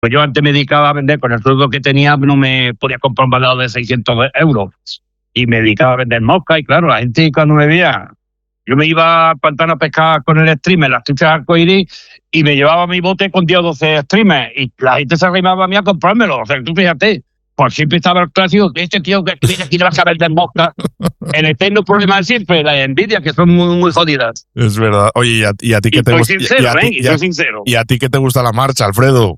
Pues yo antes me dedicaba a vender, con el sueldo que tenía no me podía comprar un baldado de 600 euros. Y me dedicaba a vender mosca y claro, la gente cuando me veía, yo me iba al pantano a pescar con el streamer, las truchas arcoíris, y me llevaba mi bote con 10 o 12 streamers y la gente se arrimaba a mí a comprármelo. O sea, tú fíjate, por siempre estaba el clásico que este tío que viene aquí le vas a vender mosca. El eterno problema de siempre, la envidia, que son muy, muy jodidas. Es verdad. Oye, ¿y a ti qué te gusta? Soy sincero. ¿Y a ti qué te gusta la marcha, Alfredo?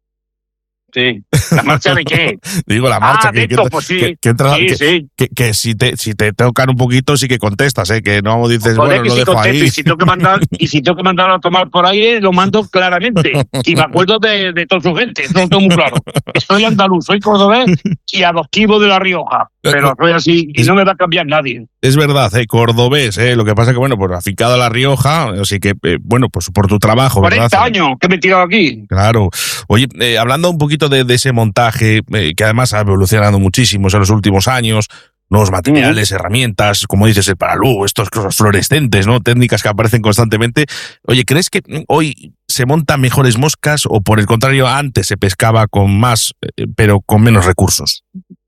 Sí. ¿La marcha de qué? Digo, la marcha. Pues sí. Que si te tocan un poquito, sí que contestas, ¿eh? Que no dices, joder, bueno, que lo si dejo contesto, ahí. Y si tengo que mandar a tomar por aire, lo mando claramente. Y me acuerdo de toda su gente, eso lo tengo muy claro. Soy andaluz, soy cordobés y adoptivo de La Rioja. Pero soy así y no me va a cambiar nadie. Es verdad, cordobés, lo que pasa que, bueno, pues afincado a La Rioja, así que, bueno, pues por tu trabajo, 40 ¿verdad? años que me he tirado aquí. Claro. Oye, hablando un poquito de ese montaje, que además ha evolucionado muchísimo en los últimos años, nuevos materiales, herramientas, como dices, el paralú, estas cosas fluorescentes, ¿no? Técnicas que aparecen constantemente. Oye, ¿crees que hoy se montan mejores moscas o por el contrario, antes se pescaba con más, pero con menos recursos?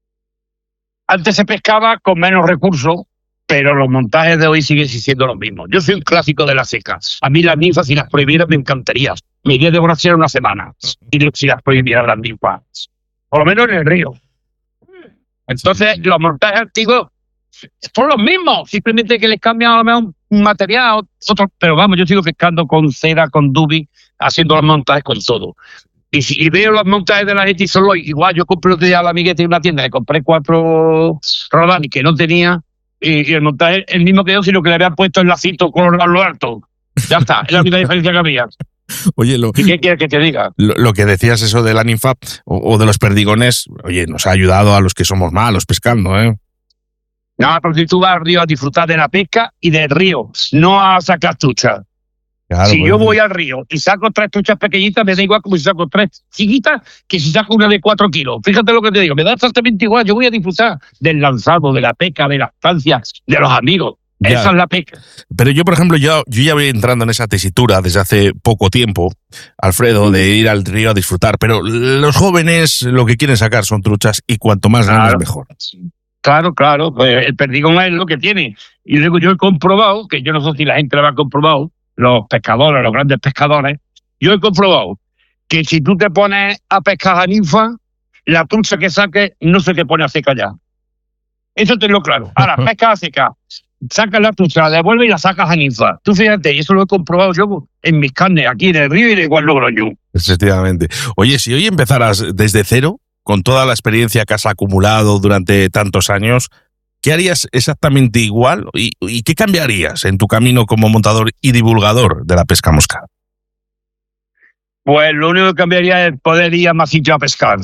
Antes se pescaba con menos recursos, pero los montajes de hoy siguen siendo los mismos. Yo soy un clásico de las secas. A mí las ninfas, si las prohibieran, me encantaría. Mi día de oración era una semana, y si las prohibieran las ninfas. Por lo menos en el río. Entonces, los montajes antiguos son los mismos, simplemente que les cambian a lo mejor un material, otro. Pero vamos, yo sigo pescando con cera, con dubi, haciendo los montajes con todo. Y veo los montajes de la gente y son los igual. Yo compré otro día a la amigueta en una tienda, le compré 4 Rodani que no tenía, y el montaje el mismo que yo, sino que le habían puesto el lacito con lo alto. Ya está, es la única diferencia que había. Oye, ¿Y qué quieres que te diga? Lo que decías eso de la ninfa o de los perdigones, oye, nos ha ayudado a los que somos malos pescando, ¿eh? No, pero si tú vas al río a disfrutar de la pesca y del río, no a sacar truchas. Claro, si yo voy al río y saco 3 truchas pequeñitas, me da igual como si saco 3 chiquitas que si saco una de 4 kilos. Fíjate lo que te digo, me da exactamente igual. Yo voy a disfrutar del lanzado, de la pesca, de las estancias, de los amigos. Ya. Esa es la pesca. Pero yo, por ejemplo, yo ya voy entrando en esa tesitura desde hace poco tiempo, Alfredo, de ir al río a disfrutar. Pero los jóvenes lo que quieren sacar son truchas y cuanto más grandes mejor. Claro, pues el perdigón es lo que tiene. Y luego yo he comprobado, que yo no sé si la gente lo ha comprobado, los pescadores, los grandes pescadores, yo he comprobado que si tú te pones a pescar a ninfa, la trucha que saques no se te pone a seca ya. Eso tenlo claro. Ahora, pesca a seca, sacas la trucha, la devuelves y la sacas a ninfa. Tú fíjate, y eso lo he comprobado yo en mis carnes, aquí en el río y en el igual Logroño. Efectivamente. Oye, si hoy empezaras desde cero, con toda la experiencia que has acumulado durante tantos años, ¿qué harías exactamente igual y qué cambiarías en tu camino como montador y divulgador de la pesca mosca? Pues lo único que cambiaría es poder ir a más sitios a pescar.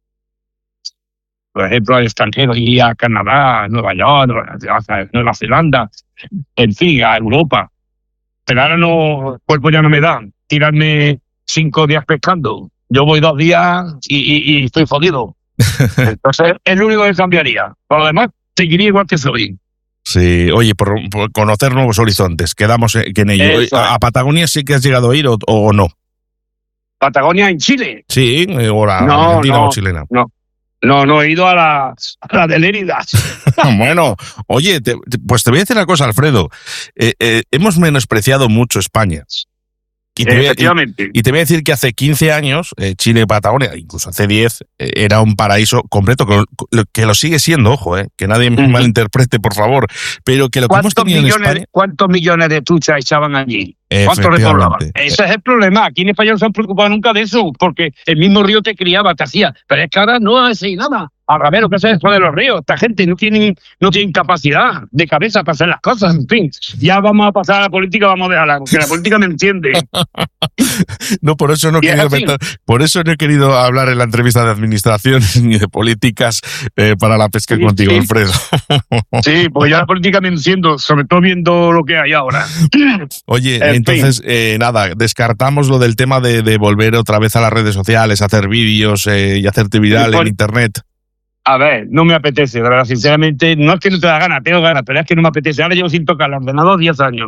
Por ejemplo, al extranjero, ir a Canadá, Nueva York, Nueva Zelanda, en fin, a Europa. Pero ahora no, el cuerpo ya no me da. Tirarme 5 días pescando. Yo voy 2 días y estoy jodido. Entonces, es lo único que cambiaría. Por lo demás, seguiría igual que soy. Sí, oye, por conocer nuevos horizontes, quedamos en ello. ¿A Patagonia sí que has llegado a ir o no? ¿Patagonia en Chile? Sí, o la Argentina o chilena. No, he ido a la de Lérida. Bueno, oye, pues te voy a decir una cosa, Alfredo. Hemos menospreciado mucho España. Efectivamente. Y te voy a decir que hace 15 años, Chile y Patagonia, incluso hace 10, era un paraíso completo, que lo sigue siendo, ojo, que nadie me malinterprete, por favor, pero que lo que hemos tenido en España... ¿Cuántos millones de truchas echaban allí? ¿Cuántos repoblaban? Ese es el problema. Aquí en España no se han preocupado nunca de eso, porque el mismo río te criaba, te hacía, pero es que ahora no hace nada. A ver, ¿qué se después de los ríos? Esta gente no tienen capacidad de cabeza para hacer las cosas, en fin. Ya vamos a pasar a la política, vamos a dejarla, porque la política me entiende. No, por eso no he querido hablar en la entrevista de administración ni de políticas para la pesca contigo, Alfredo. Sí, pues ya la política me entiendo, sobre todo viendo lo que hay ahora. Oye, entonces, nada, descartamos lo del tema de volver otra vez a las redes sociales, hacer vídeos y hacerte viral en internet. A ver, no me apetece, de verdad, sinceramente, no es que no te da ganas, tengo ganas, pero es que no me apetece. Ahora llevo sin tocar el ordenador 10 años.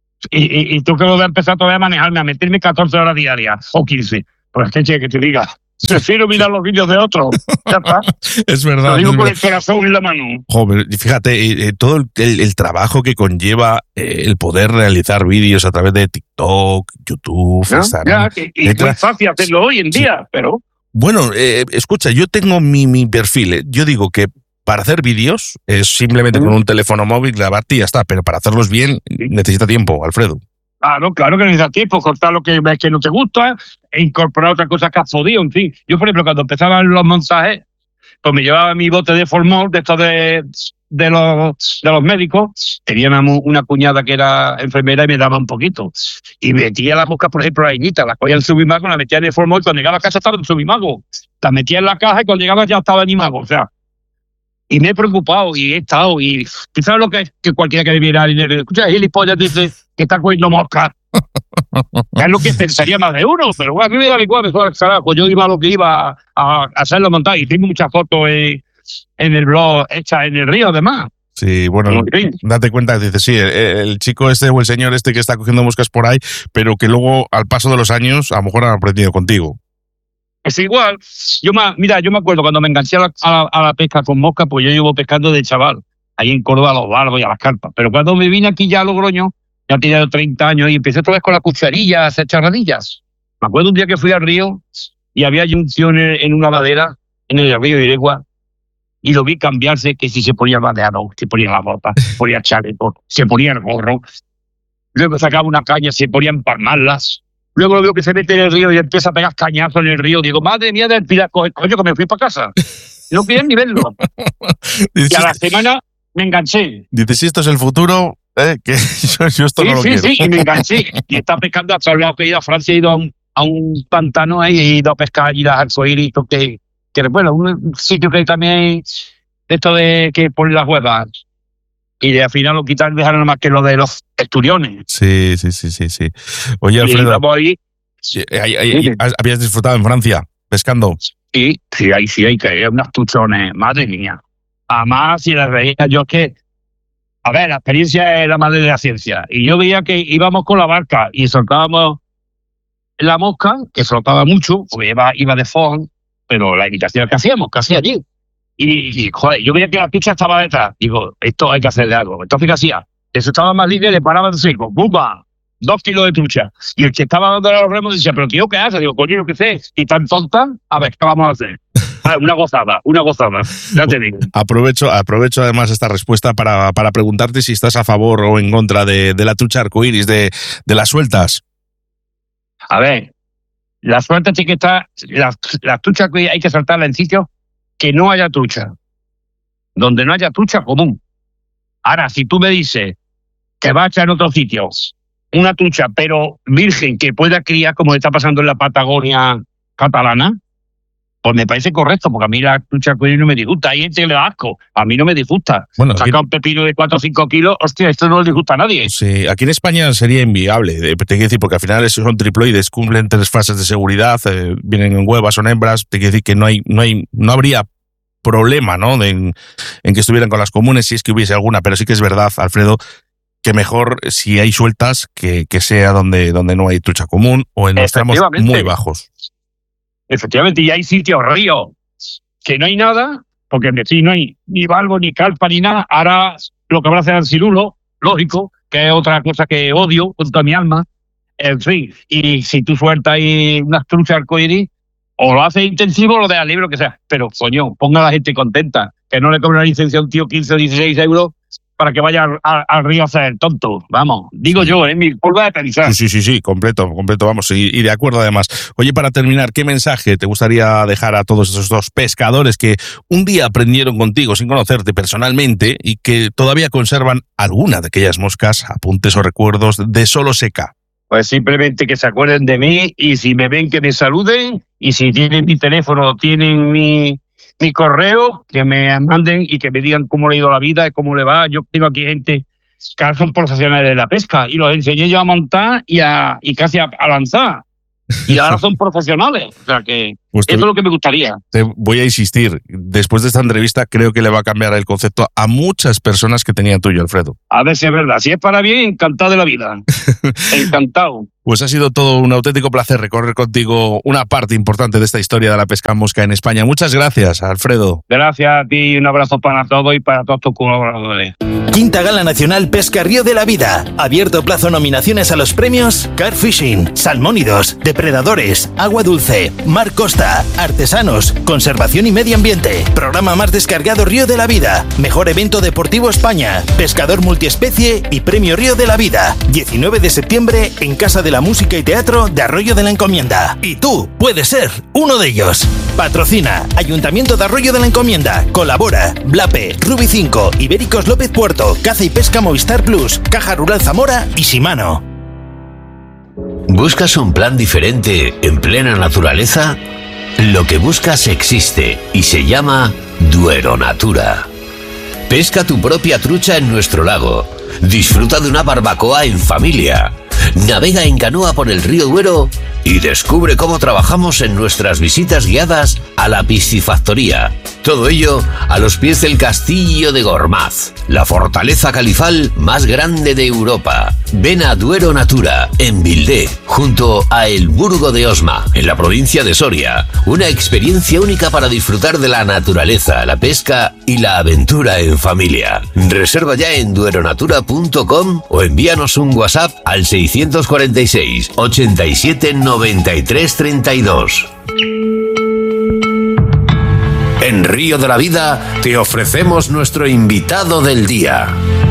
Y tú que voy a empezar todavía a manejarme, a meterme 14 horas diarias, o 15. Pues que te diga, Prefiero mirar los vídeos de otros. Ya está. Es verdad. Lo digo es con verdad. el corazón en la mano. Joder, fíjate, todo el trabajo que conlleva el poder realizar vídeos a través de TikTok, YouTube, ¿No? Instagram. Y es muy fácil hacerlo hoy en día, pero... Bueno, escucha, yo tengo mi perfil. Yo digo que para hacer vídeos es simplemente con un teléfono móvil, grabarte y ya está, pero para hacerlos bien necesita tiempo, Alfredo. Claro que necesitas tiempo, cortar lo que ves que no te gusta e incorporar otra cosa que has podido, en fin. Yo, por ejemplo, cuando empezaban los montajes, pues me llevaba mi bote de formol, de estos de los médicos. Tenía una cuñada que era enfermera y me daba un poquito. Y metía las moscas, por ejemplo, la guiñita, las cogía en Subimago, la metía en el formol, y cuando llegaba a casa estaba en Subimago. La metía en la caja y cuando llegaba ya estaba en Imago, o sea. Y me he preocupado y he estado. Y tú sabes lo que es que cualquiera que viera dinero, escucha, gilipollas dice que está cogiendo moscas. Es lo que pensaría más de uno, pero bueno, a mí me da igual, carajo. Yo iba a lo que iba a hacerlo montar y tengo muchas fotos en el blog hechas en el río, además. Sí, bueno, date cuenta, dices, sí, el chico este o el señor este que está cogiendo moscas por ahí, pero que luego, al paso de los años, a lo mejor han aprendido contigo. Es igual. Mira, yo me acuerdo cuando me enganché a la pesca con mosca, pues yo llevo pescando de chaval, ahí en Córdoba, a los barbos y a las carpas. Pero cuando me vine aquí ya a Logroño, ya tenía 30 años y empecé otra vez con la cucharilla a hacer charradillas. Me acuerdo un día que fui al río y había junción en una ladera, en el río Iregua, y lo vi cambiarse, que si se ponía el badeado, se ponía la bota, se ponía el chaleco, se ponía el gorro. Luego sacaba una caña, se ponía a empalmarlas. Luego lo veo que se mete en el río y empieza a pegar cañazos en el río. Digo, madre mía del piraco, coño, que me fui para casa. No quería ni verlo. Y a la semana me enganché. Dices, si esto es el futuro, que yo esto no lo quiero. Sí, y me enganché. Y está pescando hasta el lado que he ido a Francia, he ido a un pantano ahí, he ido a pescar y las arcoíris, que bueno, un sitio que también hay de esto de que ponen las huevas. Y al final lo quitan, dejaron nada más que lo de los esturiones. Sí. Oye, Alfredo, ¿habías disfrutado en Francia pescando? Sí, hay que hay unas tuchones, madre mía. Además, si las veía yo que, a ver, la experiencia es la madre de la ciencia. Y yo veía que íbamos con la barca y soltábamos la mosca, que flotaba mucho, porque iba de fondo, pero la imitación que hacíamos, que hacía allí. Y, joder, yo veía que la picha estaba detrás. Digo, esto hay que hacerle algo. Entonces, ¿qué hacía? Eso estaba más libre, le paraba de seco. ¡Bumba! 2 kilos de trucha. Y el que estaba dando los remos decía, ¿pero tío qué haces? Digo, coño, ¿qué sé? Y tan tonta, a ver, ¿qué vamos a hacer? Una gozada. Ya te digo. Aprovecho además esta respuesta para preguntarte si estás a favor o en contra de la trucha arcoíris, de las sueltas. A ver, la suelta sí que está. Las truchas que hay que saltarla en sitios que no haya trucha. Donde no haya trucha común. Ahora, si tú me dices que va a echar en otros sitios una trucha, pero virgen, que pueda criar como está pasando en la Patagonia catalana, pues me parece correcto, porque a mí la trucha no me disgusta. Hay gente que le da asco. A mí no me disgusta. Bueno, saca un pepino de 4 o 5 kilos, hostia, esto no le disgusta a nadie. Sí, aquí en España sería inviable. Te quiero decir, porque al final esos son triploides, cumplen 3 fases de seguridad, vienen en huevas, son hembras. Te quiero decir que no habría problema, ¿no? En que estuvieran con las comunes, si es que hubiese alguna, pero sí que es verdad, Alfredo, que mejor si hay sueltas que sea donde no hay trucha común o en los tramos muy bajos. Efectivamente, y hay sitios, ríos, que no hay nada, porque sí, no hay ni valgo, ni carpa, ni nada. Ahora lo que habrá será el cirulo, lógico, que es otra cosa que odio con toda mi alma. En fin, y si tú sueltas ahí unas truchas arcoíris, o lo haces intensivo o lo dejas libre, lo que sea. Pero, coño, ponga a la gente contenta, que no le cobre una licencia a un tío 15 o 16 euros para que vaya al río a hacer tonto. Vamos, digo yo, mi forma de pensar. Sí, completo, vamos, y de acuerdo además. Oye, para terminar, ¿qué mensaje te gustaría dejar a todos esos dos pescadores que un día aprendieron contigo sin conocerte personalmente y que todavía conservan alguna de aquellas moscas, apuntes o recuerdos de solo seca? Pues simplemente que se acuerden de mí y si me ven que me saluden y si tienen mi teléfono, tienen mi correo, que me manden y que me digan cómo le ha ido la vida, cómo le va. Yo tengo aquí gente que ahora son profesionales de la pesca y los enseñé yo a montar y casi a lanzar. Y ahora son profesionales. O sea que pues eso es lo que me gustaría. Te voy a insistir. Después de esta entrevista creo que le va a cambiar el concepto a muchas personas que tenían tuyo, Alfredo. A ver si es verdad. Si es para bien, encantado de la vida. Encantado. Pues ha sido todo un auténtico placer recorrer contigo una parte importante de esta historia de la pesca mosca en España. Muchas gracias, Alfredo. Gracias a ti y un abrazo para todos y para todos tus colaboradores. Quinta Gala Nacional Pesca Río de la Vida. Abierto plazo nominaciones a los premios Carp Fishing, Salmónidos, Depredadores, Agua Dulce, Mar Costa, Artesanos, Conservación y Medio Ambiente. Programa más descargado Río de la Vida. Mejor evento deportivo España. Pescador multiespecie y Premio Río de la Vida. 19 de septiembre en Casa de la Música y Teatro de Arroyo de la Encomienda. Y tú puedes ser uno de ellos. Patrocina Ayuntamiento de Arroyo de la Encomienda. Colabora Blape, Rubi 5, Ibéricos López Puerto, Caza y Pesca Movistar Plus, Caja Rural Zamora y Shimano. ¿Buscas un plan diferente en plena naturaleza? Lo que buscas existe y se llama Duero Natura. Pesca tu propia trucha en nuestro lago. Disfruta de una barbacoa en familia. Navega en canoa por el río Duero y descubre cómo trabajamos en nuestras visitas guiadas a la piscifactoría. Todo ello a los pies del Castillo de Gormaz, la fortaleza califal más grande de Europa. Ven a Duero Natura, en Vildé, junto a El Burgo de Osma, en la provincia de Soria. Una experiencia única para disfrutar de la naturaleza, la pesca y la aventura en familia. Reserva ya en dueronatura.com o envíanos un WhatsApp al 646 87 93 32. En Río de la Vida te ofrecemos nuestro invitado del día.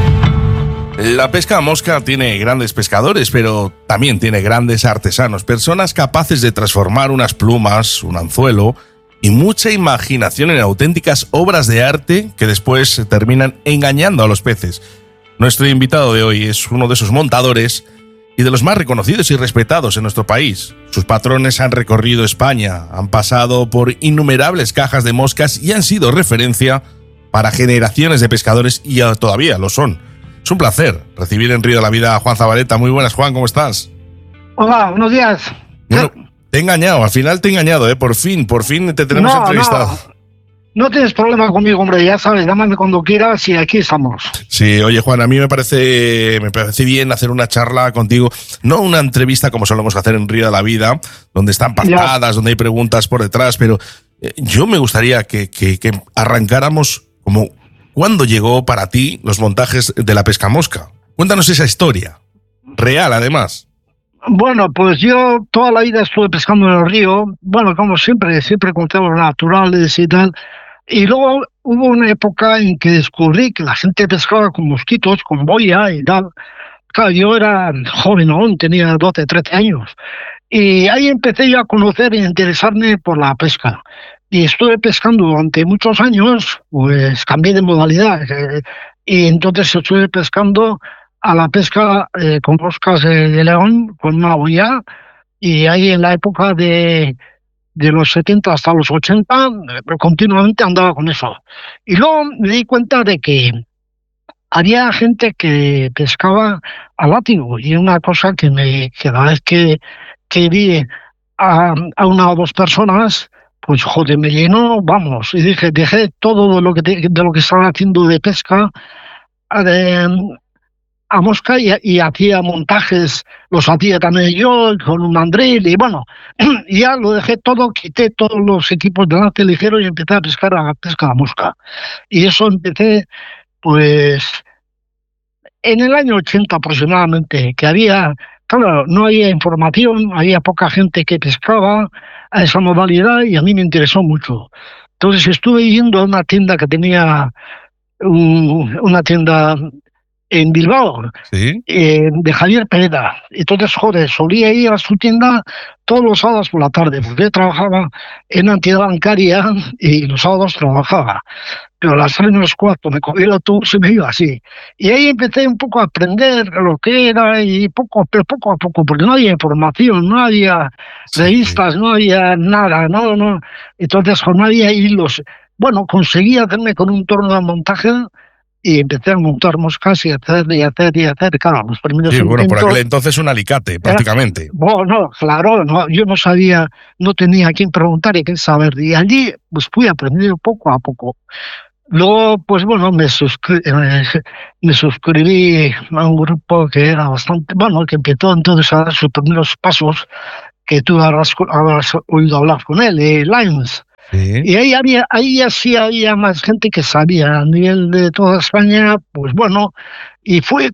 La pesca a mosca tiene grandes pescadores, pero también tiene grandes artesanos, personas capaces de transformar unas plumas, un anzuelo y mucha imaginación en auténticas obras de arte que después terminan engañando a los peces. Nuestro invitado de hoy es uno de esos montadores y de los más reconocidos y respetados en nuestro país. Sus patrones han recorrido España, han pasado por innumerables cajas de moscas y han sido referencia para generaciones de pescadores y todavía lo son. Es un placer recibir en Río de la Vida a Juan Zabaleta. Muy buenas, Juan, ¿cómo estás? Hola, buenos días. Bueno, te he engañado, al final te he engañado, ¿eh? Por fin te tenemos entrevistado. No tienes problema conmigo, hombre, ya sabes, llámame cuando quieras y aquí estamos. Sí, oye, Juan, a mí me parece bien hacer una charla contigo, no una entrevista como solemos hacer en Río de la Vida, donde están pactadas, donde hay preguntas por detrás, pero yo me gustaría que arrancáramos como cuándo llegó para ti los montajes de la pesca mosca. Cuéntanos esa historia, real además. Bueno, pues yo toda la vida estuve pescando en el río, bueno, como siempre con temas naturales y tal. Y luego hubo una época en que descubrí que la gente pescaba con mosquitos, con boya y tal. Claro, yo era joven aún, tenía 12, 13 años. Y ahí empecé yo a conocer y a interesarme por la pesca. Y estuve pescando durante muchos años, pues cambié de modalidad. Y entonces estuve pescando a la pesca con moscas de león, con una boya. Y ahí en la época de los 70 hasta los 80, continuamente andaba con eso. Y luego me di cuenta de que había gente que pescaba a látigo, y una cosa que cada vez que vi a una o dos personas, pues joder, me llenó, vamos, y dejé todo de lo que estaba haciendo de pesca a mosca y hacía montajes, los hacía también yo con un mandril y bueno, y ya lo dejé todo, quité todos los equipos de lance ligero y empecé a pescar a pesca a mosca. Y eso empecé pues en el año 80 aproximadamente, que claro, no había información, había poca gente que pescaba a esa modalidad y a mí me interesó mucho. Entonces estuve yendo a una tienda que tenía una tienda en Bilbao, ¿sí? De Javier Pereda. Entonces, joder, solía ir a su tienda todos los sábados por la tarde, porque yo trabajaba en una entidad bancaria y los sábados trabajaba. Pero a las 3:45 me cogí el autobús y me iba así. Y ahí empecé un poco a aprender lo que era, y poco a poco, porque no había información, no había revistas, no había nada, no. Entonces, no había hilos. Bueno, conseguí hacerme con un torno de montaje y empecé a montar moscas y hacer. Claro, los primeros sí, bueno, intentos, por aquel entonces un alicate, prácticamente. Bueno, claro, no, yo no sabía, no tenía a quién preguntar y a quién saber. Y allí pues fui aprendiendo poco a poco. Luego, pues bueno, me suscribí a un grupo que era bastante, bueno, que empezó entonces a dar sus primeros pasos, que tú habrás oído hablar con él, Lions. Sí. Y ahí sí había más gente que sabía a nivel de toda España, pues bueno, y fui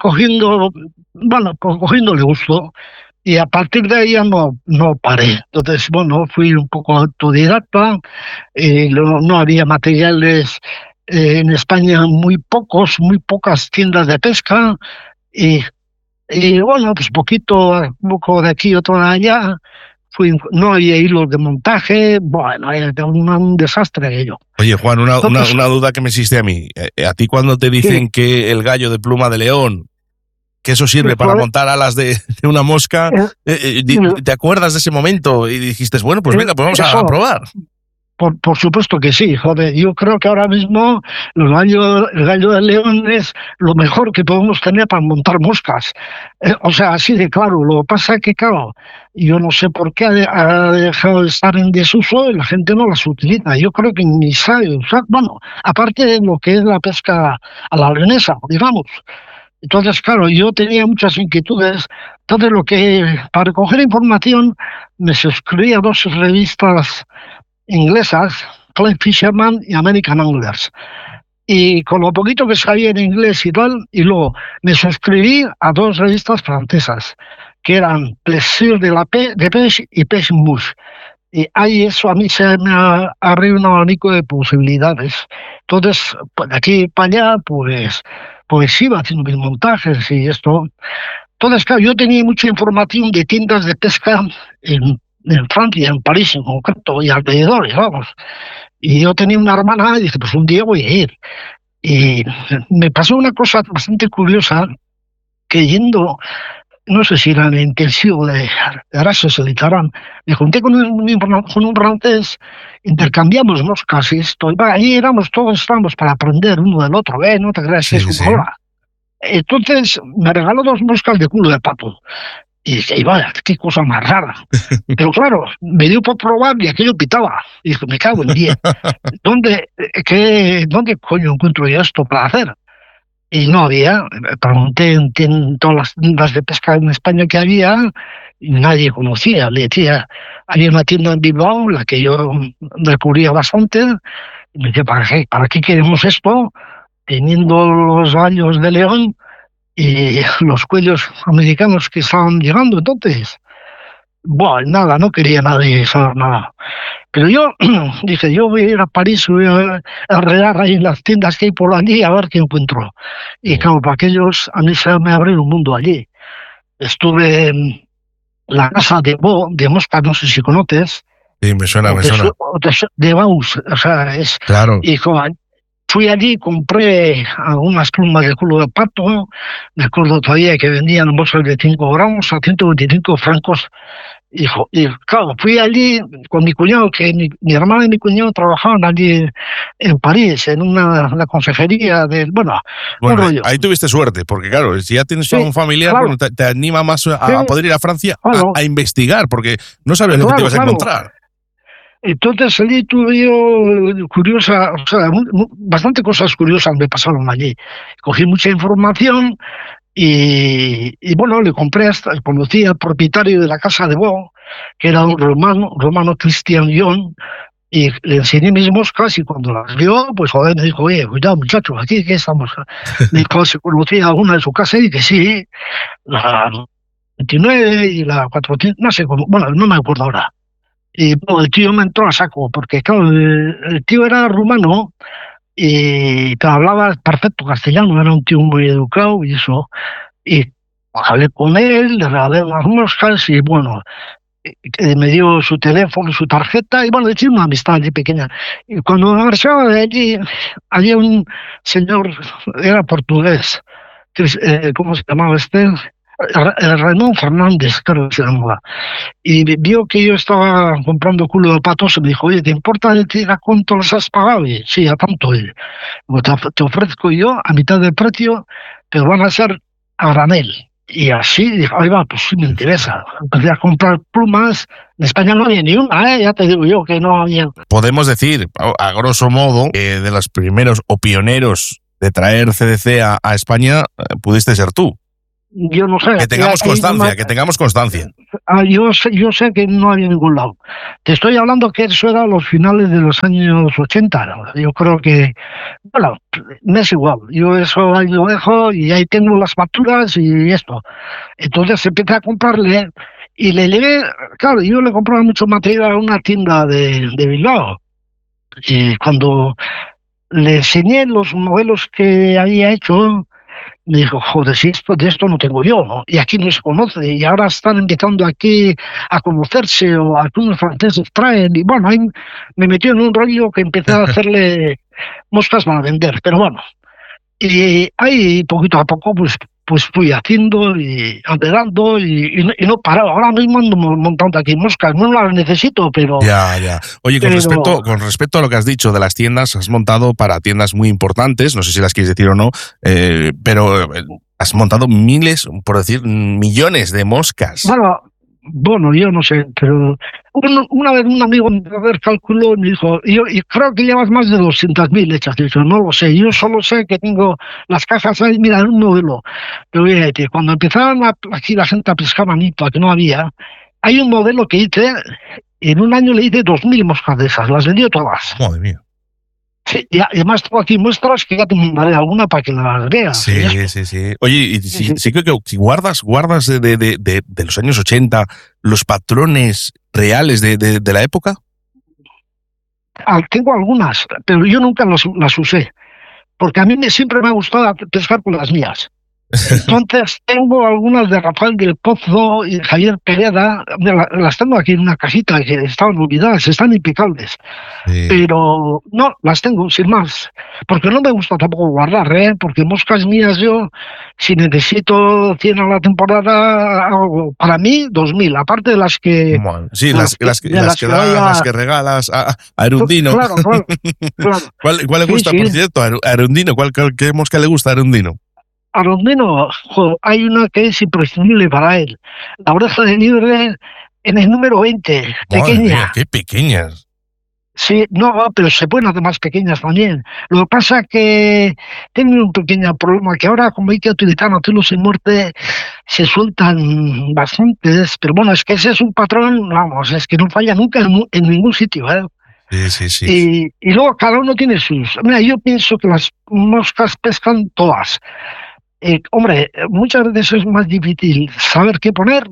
cogiéndole gusto. Y a partir de ahí ya no paré. Entonces, bueno, fui un poco autodidacta, no había materiales en España, muy pocas tiendas de pesca, y, bueno, pues poco de aquí, otro de allá. No había hilos de montaje, bueno, era un desastre aquello. Oye, Juan, una duda que me existe a mí. A ti cuando te dicen que el gallo de pluma de león, que eso sirve para montar alas de una mosca, ¿te acuerdas de ese momento? Y dijiste, bueno, pues venga, pues vamos a probar. Por supuesto que sí, joder. Yo creo que ahora mismo el gallo de león es lo mejor que podemos tener para montar moscas. O sea, así de claro. Lo que pasa es que, claro, yo no sé por qué ha dejado de estar en desuso y la gente no las utiliza. Yo creo que ni sabe usar, bueno, aparte de lo que es la pesca a la leonesa, digamos. Entonces, claro, yo tenía muchas inquietudes. Entonces, para recoger información, me suscribí a 2 revistas inglesas, Fly Fisherman y American Anglers. Y con lo poquito que sabía en inglés y tal, y luego me suscribí a 2 revistas francesas, que eran Plaisir de Pêche y Pêche Mouche. Y ahí eso a mí se me abrió un abanico de posibilidades. Entonces, de aquí para allá, pues iba haciendo mis montajes y esto. Entonces, claro, yo tenía mucha información de tiendas de pesca en Francia, en París en concreto, y alrededores, vamos. Y yo tenía una hermana y dije, pues un día voy a ir. Y me pasó una cosa bastante curiosa, que yendo, no sé si era en el intensivo de Erasmus de Litarán, me junté con un francés, intercambiamos moscas y esto, y ahí todos estábamos para aprender uno del otro, no te creas que es como ahora. Entonces me regaló 2 moscas de culo de pato. Y dije, vaya, qué cosa más rara. Pero claro, me dio por probar y aquello pitaba. Y dije, me cago en 10. ¿Dónde coño encuentro yo esto para hacer? Y no había. Pregunté en todas las tiendas de pesca en España que había, y nadie conocía. Le decía, había una tienda en Bilbao, la que yo recurría bastante, y me decía, ¿para qué queremos esto? Teniendo los gallos de león y los cuellos americanos que estaban llegando entonces. Bueno, nada, no quería nadie saber nada. Pero yo dije, yo voy a ir a París, voy a enredar ahí en las tiendas que hay por allí a ver qué encuentro. Y claro, para aquellos, a mí se me abrió un mundo allí. Estuve en la casa de Mosca, no sé si conoces. Sí, me suena. De Baus, o sea, es... Claro. Y fui allí, compré algunas plumas de culo de pato. Me acuerdo todavía que vendían bolsas de 5 gramos a 125 francos. Y claro, fui allí con mi cuñado, que mi hermana y mi cuñado trabajaban allí en París, en una consejería del... Bueno, ahí tuviste suerte, porque claro, si ya tienes un familiar, claro, bueno, te anima más a poder ir a Francia a investigar, porque no sabes lo que te ibas a encontrar. Entonces allí tuve yo bastante cosas curiosas me pasaron allí. Cogí mucha información y bueno, le compré conocí al propietario de la casa de Bo, que era un romano Christian John, y le enseñé mis moscas y cuando las vio, pues joder, me dijo, oye, cuidado muchachos, aquí que estamos. Me dijo, ¿se conocía alguna de su casa? Y que sí, la 29 y la 400, no sé cómo, bueno, no me acuerdo ahora. Y bueno, el tío me entró a saco, porque claro, el tío era rumano y hablaba perfecto castellano, era un tío muy educado y eso. Y hablé con él, le regalé unas moscas y bueno, me dio su teléfono, su tarjeta y bueno, hicimos una amistad allí pequeña. Y cuando me marchaba de allí, había un señor, era portugués, ¿cómo se llamaba este? Ramón Fernández, creo que se llamaba. Y vio que yo estaba comprando culo de patos y me dijo, oye, ¿te importa decir a cuánto los has pagado? Y sí, a tanto. Y te ofrezco yo a mitad del precio, pero van a ser a granel. Y así dije, ahí va, pues sí me interesa. Empecé a comprar plumas. En España no había ni una, ya te digo yo que no había. Podemos decir, a grosso modo, que de los primeros o pioneros de traer CDC a España, pudiste ser tú. Yo no sé. Que tengamos constancia. Yo sé que no había en ningún lado. Te estoy hablando que eso era a los finales de los años 80. ¿No? Yo creo que, bueno, me es igual. Yo eso ahí lo dejo y ahí tengo las facturas y esto. Entonces empecé a comprarle y le llevé, claro, yo le compraba mucho material a una tienda de Bilbao. Y cuando le enseñé los modelos que había hecho, me dijo, joder, si de esto no tengo yo, ¿no? Y aquí no se conoce, y ahora están empezando aquí a conocerse, o algunos franceses traen, y bueno, ahí me metió en un rollo que empecé a hacerle moscas para vender, pero bueno, y ahí poquito a poco pues fui haciendo y andando y no paraba. Ahora mismo ando montando aquí moscas, no las necesito, pero... Ya. Oye, con respecto a lo que has dicho de las tiendas, has montado para tiendas muy importantes, no sé si las quieres decir o no, pero has montado miles, por decir, millones de moscas. Bueno, yo no sé, pero una vez un amigo me hizo cálculo y me dijo, yo creo que llevas más de 200.000 hechas. Yo no lo sé, yo solo sé que tengo las cajas ahí, mira, en un modelo. Te voy a decir, cuando empezaron aquí la gente a pescar manito, que no había, hay un modelo que hice, en un año le hice 2.000 moscas de esas, las vendió todas. Madre mía. Sí, y además tengo aquí muestras que ya te mandaré alguna para que las veas. Sí. Oye, y sí que si guardas de los años 80 los patrones reales de la época. Tengo algunas, pero yo nunca las usé, porque a mí siempre me ha gustado pescar con las mías. Entonces tengo algunas de Rafael del Pozo y Javier Pereda, las tengo aquí en una cajita que estaban olvidadas, están impecables, pero no, las tengo sin más, porque no me gusta tampoco guardar, porque moscas mías yo, si necesito 100 a la temporada, hago para mí 2.000, aparte de las que... Sí, las que regalas a Arundino. Claro. ¿Cuál le gusta, por cierto, a Arundino? ¿Qué mosca le gusta a Arundino? Arundino, hay una que es imprescindible para él. La oreja de libre en el número 20, pequeña. Mía, qué pequeñas. Sí, no, pero se pueden hacer más pequeñas también. Lo que pasa es que tienen un pequeño problema, que ahora como hay que utilizar nativos sin muerte, se sueltan bastantes, pero bueno, es que ese es un patrón, vamos, es que no falla nunca en ningún sitio, Sí. Y luego cada uno tiene sus... Mira, yo pienso que las moscas pescan todas. Hombre, muchas veces es más difícil saber qué poner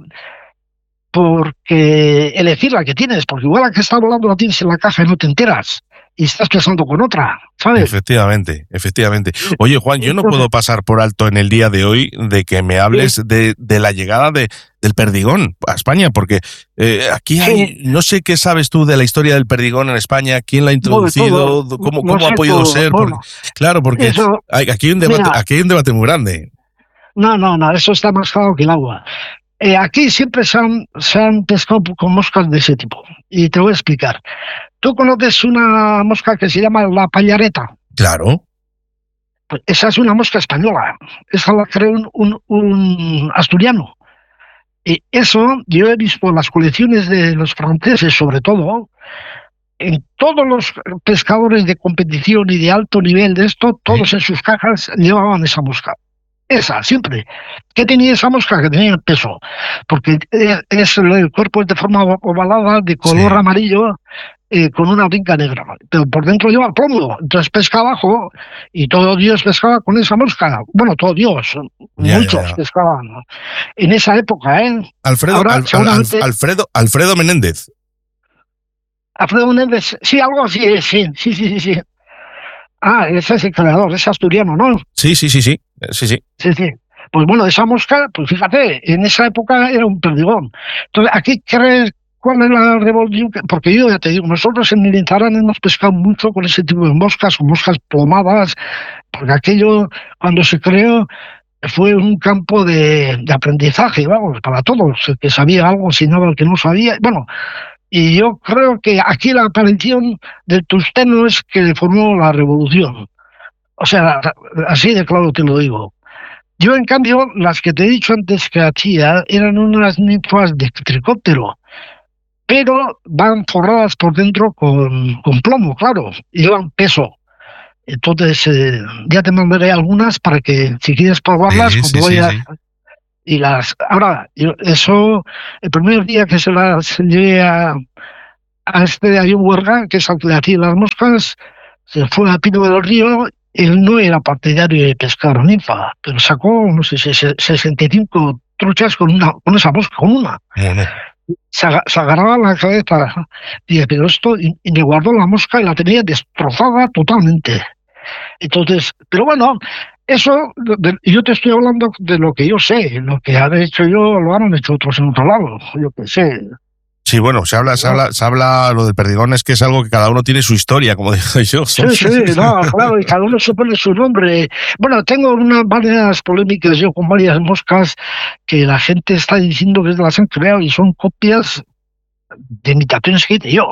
porque elegir la que tienes, porque igual la que está volando la tienes en la caja y no te enteras y estás pensando con otra, ¿sabes? Efectivamente. Oye, Juan, yo no puedo pasar por alto en el día de hoy de que me hables de la llegada del perdigón a España, porque aquí hay, no sé qué sabes tú de la historia del perdigón en España, quién la ha introducido, cómo ha podido ser. Porque eso, aquí hay un debate muy grande. No, eso está más claro que el agua. Aquí siempre se han pescado con moscas de ese tipo, y te voy a explicar. ¿Tú conoces una mosca que se llama la pallareta? Claro. Pues esa es una mosca española. Esa la creó un asturiano. Y eso yo he visto en las colecciones de los franceses, sobre todo, en todos los pescadores de competición y de alto nivel de esto, todos en sus cajas llevaban esa mosca. Esa, siempre. ¿Qué tenía esa mosca? Que tenía el peso. Porque el cuerpo es de forma ovalada, de color amarillo, con una brinca negra. Pero por dentro lleva plomo. Entonces pesca abajo y todo Dios pescaba con esa mosca. Bueno, todo Dios. Muchos pescaban, ¿no? En esa época, Alfredo Menéndez. Alfredo Menéndez, sí, algo así, sí. Ese es el creador, es asturiano, ¿no? Sí. Pues bueno, esa mosca, pues fíjate, en esa época era un perdigón. Entonces, aquí crees cuál es la revolución, porque yo ya te digo, nosotros en Milintarán hemos pescado mucho con ese tipo de moscas, con moscas plomadas, porque aquello, cuando se creó, fue un campo de aprendizaje, vamos, para todos, el que sabía algo enseñaba al que no sabía, bueno. Y yo creo que aquí la aparición del tungsteno es que formó la revolución. O sea, así de claro te lo digo. Yo, en cambio, las que te he dicho antes que hacía eran unas ninfas de tricóptero, pero van forradas por dentro con plomo, claro, y llevan peso. Entonces, ya te mandaré algunas para que, si quieres probarlas, cuando vayas. Y ahora, eso, el primer día que se las llevé a este de Ayón Huerga, que es al que le hacía las moscas, se fue a Pino del Río. Él no era partidario de pescar ninfa, pero sacó, no sé, 65 truchas con esa mosca, con una. Se agarraba la cabeza, y pero esto, y me guardó la mosca y la tenía destrozada totalmente. Entonces, pero bueno, eso, yo te estoy hablando de lo que yo sé, lo que han hecho yo, lo han hecho otros en otro lado, yo qué sé. Sí, bueno, se habla lo del perdigón, es que es algo que cada uno tiene su historia, como digo yo. Sí, no, claro, y cada uno se pone su nombre. Bueno, tengo varias polémicas yo con varias moscas que la gente está diciendo que las han creado y son copias de imitaciones que hice yo.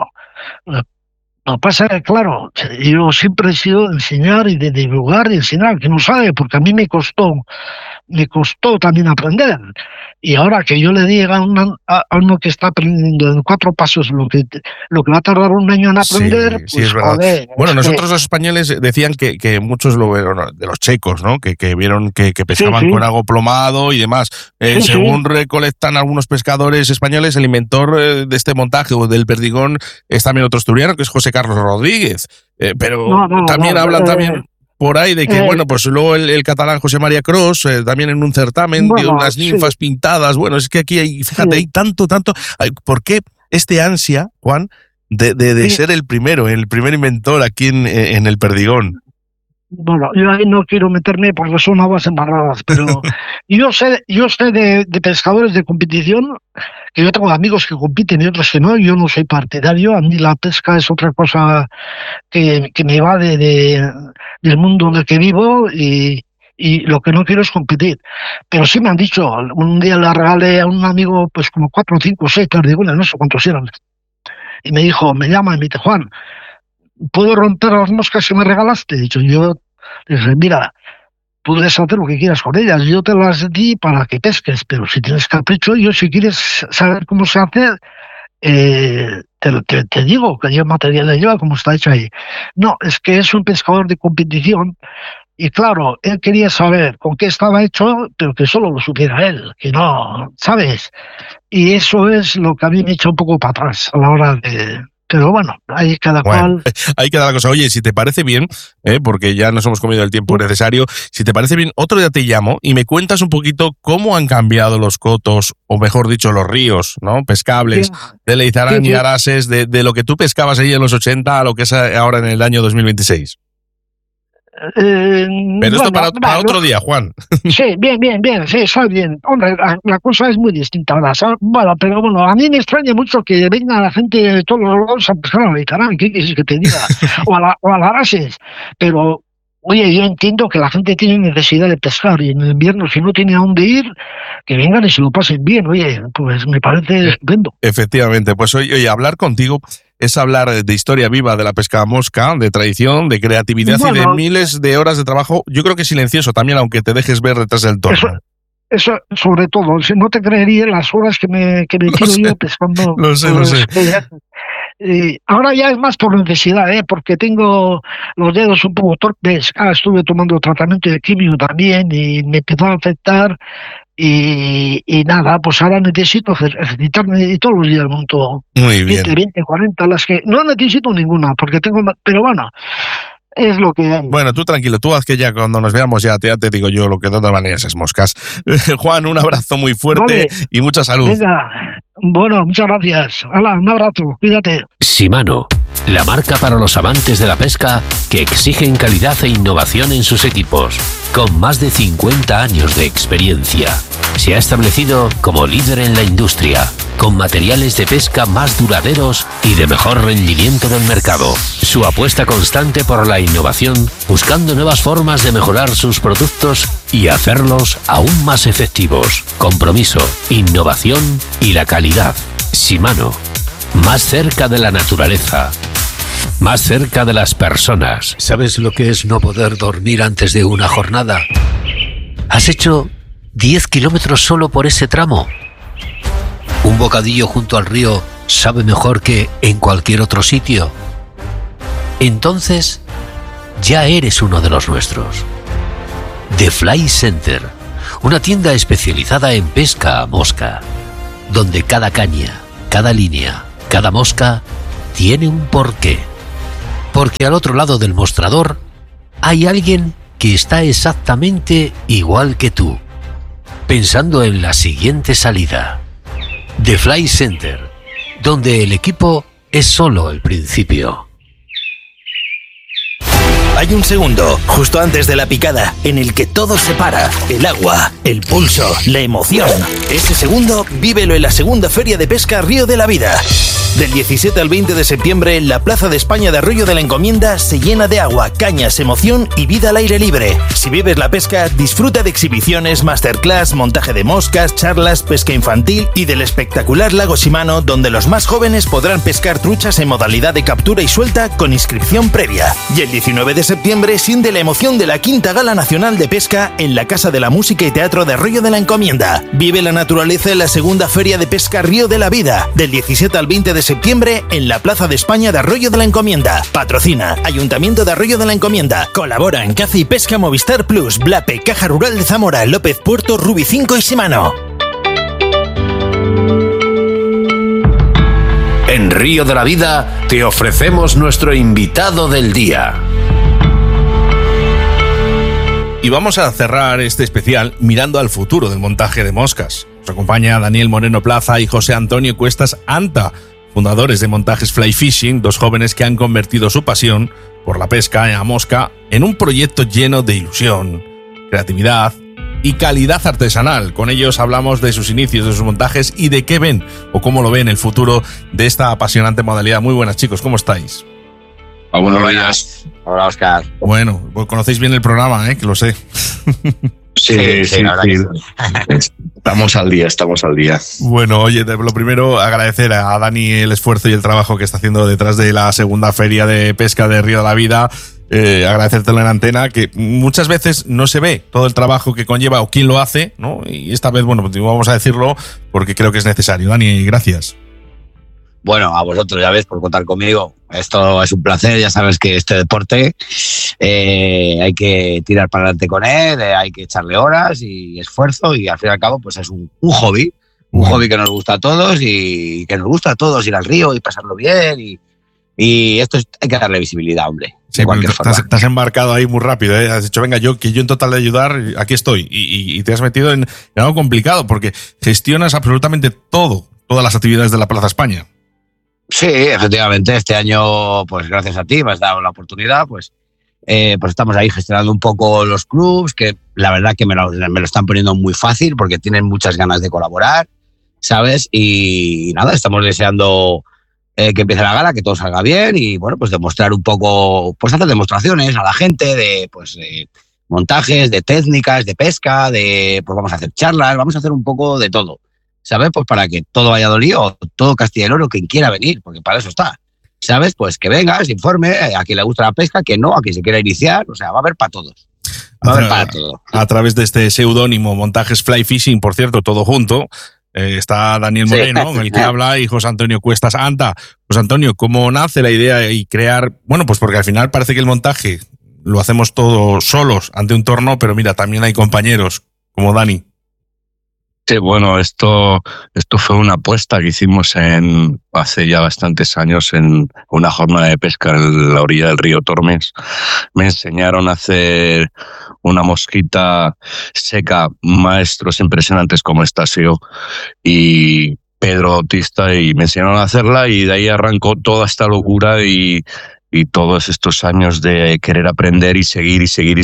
No pasa que, claro, yo siempre he sido de enseñar y de divulgar y enseñar, que no sabe, porque a mí me costó también aprender. Y ahora que yo le diga a uno que está aprendiendo en 4 pasos lo que va a tardar un año en aprender, sí, es verdad. Joder, bueno, nosotros los españoles decían que muchos lo vieron, de los checos, ¿no? Que vieron que pescaban con algo plomado y demás. Según recolectan algunos pescadores españoles, el inventor de este montaje o del perdigón es también otro asturiano, que es José Carlos Rodríguez. Pero también hablan también por ahí de que, bueno, pues luego el catalán José María Cros, también en un certamen, dio unas ninfas pintadas. Bueno, es que aquí hay, fíjate, hay tanto. ¿Por qué este ansia, Juan, de ser el primer inventor aquí en el perdigón? Bueno, yo ahí no quiero meterme porque son aguas embarradas, pero yo sé de pescadores de competición, que yo tengo amigos que compiten y otros que no. Yo no soy partidario, a mí la pesca es otra cosa que me va del mundo en el que vivo y lo que no quiero es competir. Pero sí me han dicho, un día le regalé a un amigo pues como 4, 5, 6 perdigones, no sé cuántos eran, y me llama y me dice, Juan, ¿puedo romper las moscas que me regalaste? He dicho, yo le dije, mira, puedes hacer lo que quieras con ellas, yo te las di para que pesques, pero si tienes capricho, yo si quieres saber cómo se hace, te digo que yo material le lleva, como está hecho ahí. No, es que es un pescador de competición y claro, él quería saber con qué estaba hecho, pero que solo lo supiera él, que no, ¿sabes? Y eso es lo que a mí me echa un poco para atrás a la hora de... Pero bueno, ahí cada cual... Ahí queda la cosa. Oye, si te parece bien, porque ya nos hemos comido el tiempo necesario, si te parece bien, otro día te llamo y me cuentas un poquito cómo han cambiado los cotos, o mejor dicho, los ríos, ¿no? Pescables, de Leizarán y Arases, de lo que tú pescabas ahí en los 80 a lo que es ahora en el año 2026. Pero esto para otro día, Juan. Sí, bien, sí, está bien. Hombre, la cosa es muy distinta ahora. Bueno, pero bueno, a mí me extraña mucho que venga la gente de todos los lados a pescar a Leizarán, ¿qué quieres que te diga? o a la Arases. Pero, oye, yo entiendo que la gente tiene necesidad de pescar y en el invierno, si no tiene a dónde ir, que vengan y se lo pasen bien. Oye, pues me parece estupendo. Efectivamente, pues oye, hablar contigo es hablar de historia viva de la pesca mosca, de tradición, de creatividad y de miles de horas de trabajo, yo creo que silencioso también, aunque te dejes ver detrás del torno. Eso sobre todo, no te creería las horas que me tiro yo pescando. Lo sé. Ahora ya es más por necesidad, porque tengo los dedos un poco torpes. Estuve tomando tratamiento de quimio también y me empezó a afectar. Y nada, pues ahora necesito ejercitarme y todos los días monto 20, 40, las que no necesito ninguna, porque tengo, pero bueno, es lo que hay. Bueno, tú tranquilo, tú haz que ya cuando nos veamos ya te digo yo lo que de todas maneras es moscas. Juan, un abrazo muy fuerte y mucha salud. Venga, bueno, muchas gracias. Hala, un abrazo, cuídate. Shimano, la marca para los amantes de la pesca que exigen calidad e innovación en sus equipos. Con más de 50 años de experiencia, se ha establecido como líder en la industria, con materiales de pesca más duraderos y de mejor rendimiento del mercado. Su apuesta constante por la innovación, buscando nuevas formas de mejorar sus productos y hacerlos aún más efectivos. Compromiso, innovación y la calidad. Shimano, más cerca de la naturaleza, más cerca de las personas. ¿Sabes lo que es no poder dormir antes de una jornada? ¿Has hecho 10 kilómetros solo por ese tramo? ¿Un bocadillo junto al río sabe mejor que en cualquier otro sitio? Entonces, ya eres uno de los nuestros. The Fly Center, una tienda especializada en pesca a mosca, donde cada caña, cada línea, cada mosca tiene un porqué. Porque al otro lado del mostrador hay alguien que está exactamente igual que tú, pensando en la siguiente salida. The Fly Center, donde el equipo es solo el principio. Hay un segundo, justo antes de la picada, en el que todo se para. El agua, el pulso, la emoción. Ese segundo, vívelo en la segunda Feria de Pesca Río de la Vida. Del 17 al 20 de septiembre, la Plaza de España de Arroyo de la Encomienda se llena de agua, cañas, emoción y vida al aire libre. Si vives la pesca, disfruta de exhibiciones, masterclass, montaje de moscas, charlas, pesca infantil y del espectacular lago Shimano, donde los más jóvenes podrán pescar truchas en modalidad de captura y suelta con inscripción previa. Y el 19 de septiembre siente la emoción de la Quinta Gala Nacional de Pesca en la Casa de la Música y Teatro de Arroyo de la Encomienda. Vive la naturaleza en la segunda Feria de Pesca Río de la Vida, del 17 al 20 de septiembre en la Plaza de España de Arroyo de la Encomienda. Patrocina Ayuntamiento de Arroyo de la Encomienda. Colabora en Caza y Pesca Movistar Plus, Blape, Caja Rural de Zamora, López Puerto, Rubi 5 y Shimano. En Río de la Vida te ofrecemos nuestro invitado del día. Y vamos a cerrar este especial mirando al futuro del montaje de moscas. Nos acompaña Daniel Moreno Plaza y José Antonio Cuestas Anta, fundadores de Montajes Fly Fishing, dos jóvenes que han convertido su pasión por la pesca a mosca en un proyecto lleno de ilusión, creatividad y calidad artesanal. Con ellos hablamos de sus inicios, de sus montajes y de qué ven o cómo lo ven el futuro de esta apasionante modalidad. Muy buenas, chicos, ¿cómo estáis? Buenos días. Hola, Óscar. Bueno, pues conocéis bien el programa, que lo sé. Sí. Estamos al día. Bueno, oye, lo primero, agradecer a Dani el esfuerzo y el trabajo que está haciendo detrás de la segunda Feria de Pesca de Río de la Vida. Agradecértelo en antena, que muchas veces no se ve todo el trabajo que conlleva o quién lo hace, ¿no? Y esta vez, bueno, pues vamos a decirlo porque creo que es necesario. Dani, gracias. Bueno, a vosotros, ya ves, por contar conmigo. Esto es un placer, ya sabes que este deporte hay que tirar para adelante con él, hay que echarle horas y esfuerzo y al fin y al cabo pues es un hobby, hobby que nos gusta a todos y que nos gusta a todos ir al río y pasarlo bien y esto hay que darle visibilidad, hombre. Sí, te has embarcado ahí muy rápido, ¿eh? Has dicho, venga, yo en total de ayudar, aquí estoy y te has metido en algo complicado porque gestionas absolutamente todas las actividades de la Plaza España. Sí, efectivamente, este año, pues gracias a ti me has dado la oportunidad, pues estamos ahí gestionando un poco los clubs, que la verdad que me lo están poniendo muy fácil porque tienen muchas ganas de colaborar, ¿sabes? Y nada, estamos deseando que empiece la gala, que todo salga bien y bueno, pues demostrar un poco, pues hacer demostraciones a la gente de montajes, de técnicas, de pesca, pues vamos a hacer charlas, vamos a hacer un poco de todo. ¿Sabes? Pues para que todo Valladolid o todo Castilla y León, quien quiera venir, porque para eso está. ¿Sabes? Pues que venga, se informe, a quien le gusta la pesca, que no, a quien se quiera iniciar, o sea, va a haber para todos. Va a haber para todo. A través de este seudónimo Montajes Fly Fishing, por cierto, todo junto, está Daniel Moreno, sí, el que habla, y José Antonio Cuestas Anta. José Antonio, ¿cómo nace la idea y crear? Bueno, pues porque al final parece que el montaje lo hacemos todos solos ante un torno, pero mira, también hay compañeros como Dani. Sí, bueno, esto fue una apuesta que hicimos hace ya bastantes años en una jornada de pesca en la orilla del río Tormes. Me enseñaron a hacer una mosquita seca, maestros impresionantes como Estasio y Pedro Bautista, y me enseñaron a hacerla y de ahí arrancó toda esta locura y todos estos años de querer aprender y seguir.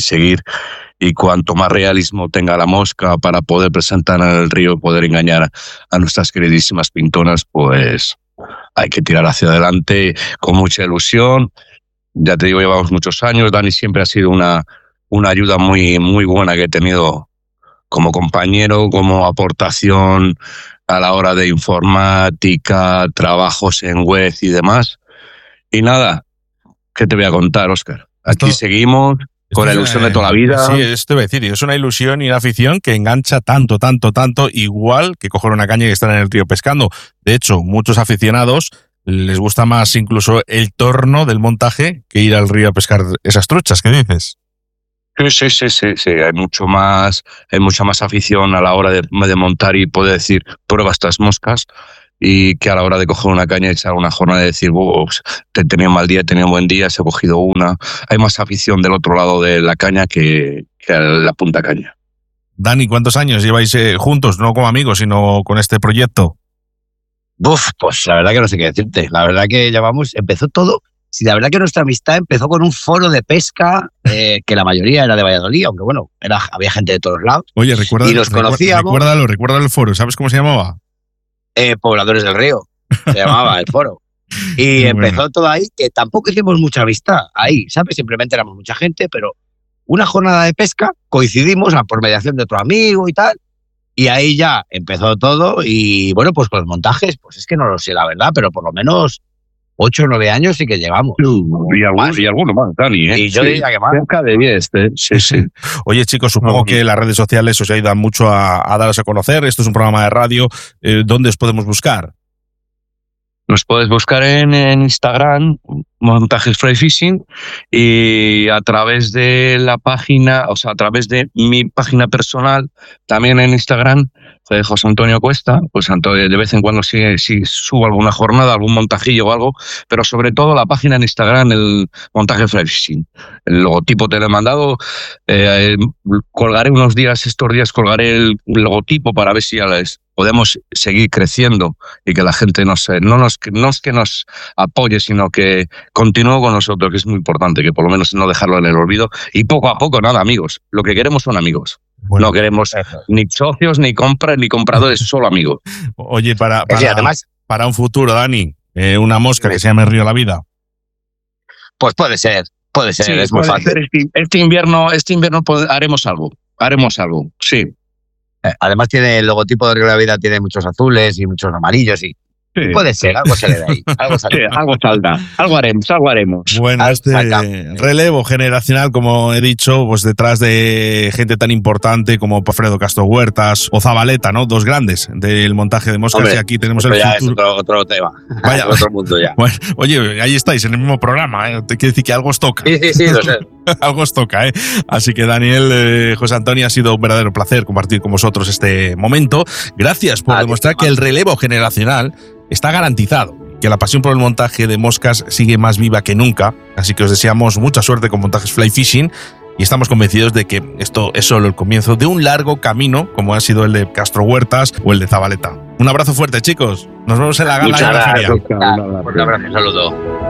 Y cuanto más realismo tenga la mosca para poder presentar en el río, poder engañar a nuestras queridísimas pintonas, pues hay que tirar hacia adelante con mucha ilusión. Ya te digo, llevamos muchos años. Dani siempre ha sido una ayuda muy, muy buena que he tenido como compañero, como aportación a la hora de informática, trabajos en web y demás. Y nada, ¿qué te voy a contar, Óscar? Aquí seguimos. con la ilusión de toda la vida. Sí, esto te voy a decir, es una ilusión y una afición que engancha tanto, igual que coger una caña y estar en el río pescando. De hecho, muchos aficionados les gusta más incluso el torno del montaje que ir al río a pescar esas truchas. ¿Qué dices? Sí. Hay mucha más afición a la hora de montar y poder decir, prueba estas moscas, y que a la hora de coger una caña y echar una jornada y decir, tenía un mal día, tenía un buen día, se ha cogido una. Hay más afición del otro lado de la caña que a la punta caña. Dani, ¿cuántos años lleváis juntos, no como amigos, sino con este proyecto? Pues la verdad que no sé qué decirte. La verdad que empezó todo. Sí, la verdad que nuestra amistad empezó con un foro de pesca que la mayoría era de Valladolid, aunque bueno, había gente de todos lados. Oye, y nos conocíamos. Recuérdalo el foro, ¿sabes cómo se llamaba? Pobladores del Río, se llamaba el foro. Y empezó todo ahí, que tampoco hicimos mucha amistad ahí, ¿sabes? Simplemente éramos mucha gente, pero una jornada de pesca, coincidimos por mediación de otro amigo y tal, y ahí ya empezó todo. Y bueno, pues con los montajes, pues es que no lo sé la verdad, pero por lo menos 8 o 9 años sí que llevamos. Y alguno más, Dani. Y yo diría que más. Cerca de 10, sí. Oye, chicos, supongo que las redes sociales os ayudan mucho a daros a conocer. Esto es un programa de radio. ¿Dónde os podemos buscar? Nos puedes buscar en Instagram, Montajes Fly Fishing, y a través de la página, o sea, a través de mi página personal, también en Instagram, José Antonio Cuesta. Pues de vez en cuando sí subo alguna jornada, algún montajillo o algo, pero sobre todo la página en Instagram, el Montaje Fly Fishing. El logotipo te lo he mandado, colgaré estos días colgaré el logotipo para ver si ya podemos seguir creciendo y que la gente no es que nos apoye, sino que continúe con nosotros, que es muy importante, que por lo menos no dejarlo en el olvido. Y poco a poco, nada, amigos. Lo que queremos son amigos. Bueno, no queremos ni socios, ni compradores, solo amigos. Oye, además, para un futuro, Dani, una mosca que se llame Río la Vida. Pues puede ser, sí, es muy fácil. Este invierno haremos algo, sí. Además tiene el logotipo de Río de la Vida, tiene muchos azules y muchos amarillos y sí. Puede ser, algo se le da ahí. Algo saldrá, algo haremos. Bueno, relevo generacional, como he dicho, pues detrás de gente tan importante como Alfredo Castro Huertas o Zabaleta, ¿no? Dos grandes del montaje de moscas. Hombre, y aquí tenemos el futuro. Es otro tema. Vaya, otro mundo ya. Bueno, oye, ahí estáis en el mismo programa, ¿eh? Te quiero decir que algo os toca. Sí, lo sé. Algo os toca, ¿eh? Así que Daniel, José Antonio, ha sido un verdadero placer compartir con vosotros este momento. Gracias por demostrar que el relevo generacional está garantizado, que la pasión por el montaje de moscas sigue más viva que nunca. Así que os deseamos mucha suerte con Montajes Fly Fishing y estamos convencidos de que esto es solo el comienzo de un largo camino, como ha sido el de Castro Huertas o el de Zabaleta. Un abrazo fuerte, chicos. Nos vemos en la gala. Muchas gracias. Un abrazo, un saludo.